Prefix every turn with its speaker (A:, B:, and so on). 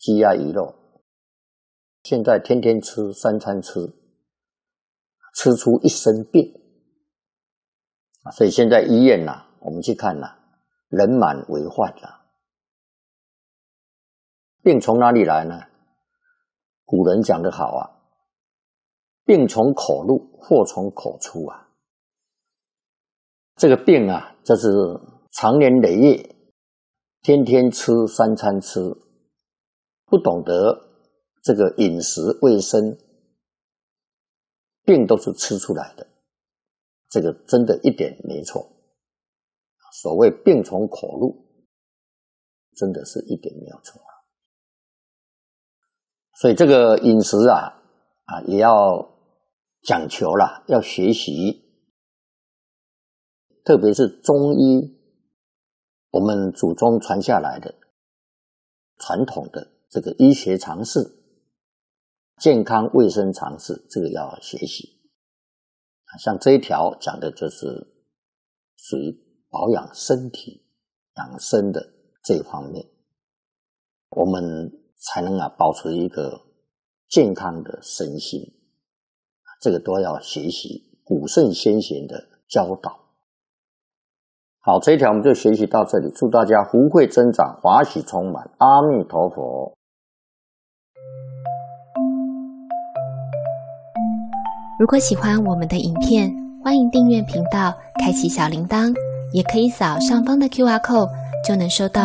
A: 鸡鸭鱼肉，现在天天吃3餐吃出一身病。所以现在医院我们去看人满为患病从哪里来呢？古人讲得好病从口入，祸从口出这个病就是长年累月天天吃3餐吃，不懂得这个饮食卫生，病都是吃出来的，这个真的一点没错。所谓病从口入，真的是一点没有错。所以这个饮食也要讲求要学习，特别是中医，我们祖宗传下来的传统的这个医学常识、健康卫生常识，这个要学习。像这一条讲的就是属于保养身体、养生的这一方面，我们才能保持一个健康的身心，这个都要学习古圣先贤的教导。好，这一条我们就学习到这里，祝大家福慧增长，华喜充满，阿弥陀佛。
B: 如果喜欢我们的影片，欢迎订阅频道，开启小铃铛，也可以扫上方的 QR code，就能收到